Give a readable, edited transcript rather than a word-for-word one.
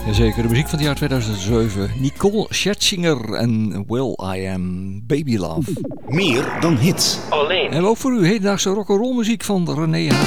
Jazeker, de muziek van het jaar 2007. Nicole Scherzinger en Will I Am, Baby Love. Meer dan hits. Alleen. En ook voor u hedendaagse rock'n'roll muziek van René Haas.